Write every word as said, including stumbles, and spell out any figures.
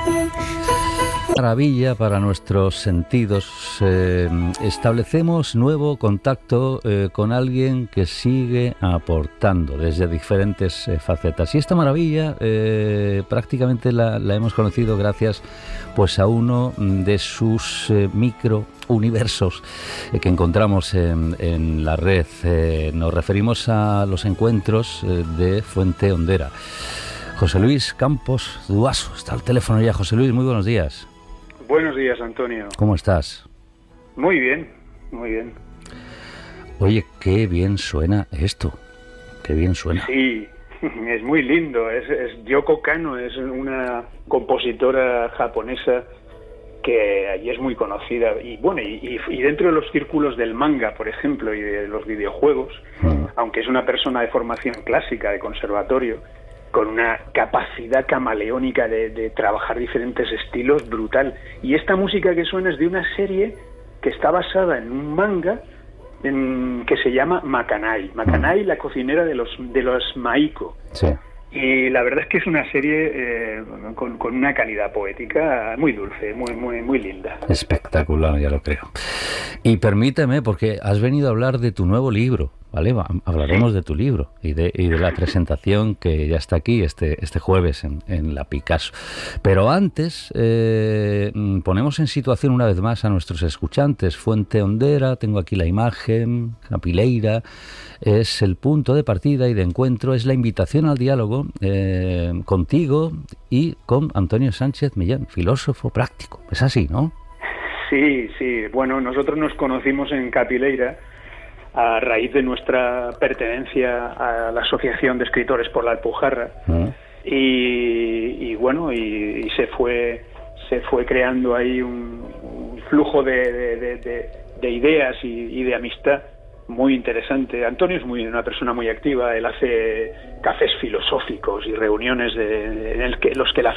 Maravilla para nuestros sentidos. Eh, establecemos nuevo contacto eh, con alguien que sigue aportando desde diferentes eh, facetas. Y esta maravilla eh, prácticamente la, la hemos conocido gracias pues a uno de sus eh, micro universos eh, que encontramos en, en la red. Eh, nos referimos a los encuentros eh, de Fuente Hondera. José Luis Campos Duaso está al teléfono ya. José Luis, muy buenos días. Buenos días, Antonio. ¿Cómo estás? Muy bien, muy bien. Oye, qué bien suena esto. Qué bien suena. Sí, es muy lindo. Es, es Yoko Kanno, es una compositora japonesa que allí es muy conocida. Y bueno, y, y dentro de los círculos del manga, por ejemplo, y de los videojuegos, mm. aunque es una persona de formación clásica, de conservatorio, con una capacidad camaleónica de, de trabajar diferentes estilos brutal. Y esta música que suena es de una serie que está basada en un manga en, que se llama Makanai. Makanai, la cocinera de los de los Maiko. Sí. Y la verdad es que es una serie eh, con, con una calidad poética muy dulce, muy muy muy linda. Espectacular, ya lo creo. Y permíteme, porque has venido a hablar de tu nuevo libro, ¿vale? Hablaremos de tu libro y de, y de la presentación que ya está aquí este, este jueves en, en la Picasso. Pero antes, eh, ponemos en situación una vez más a nuestros escuchantes. Fuente Hondera, tengo aquí la imagen, Capileira, es el punto de partida y de encuentro, es la invitación al diálogo eh, contigo y con Antonio Sánchez Millán, filósofo práctico. Es así, ¿no? Sí, sí. Bueno, nosotros nos conocimos en Capileira a raíz de nuestra pertenencia a la Asociación de Escritores por la Alpujarra. Uh-huh. y, y bueno, y, y se fue se fue creando ahí un, un flujo de, de, de, de, de ideas y, y de amistad muy interesante. Antonio es muy una persona muy activa. Él hace cafés filosóficos y reuniones de, en el que, los que la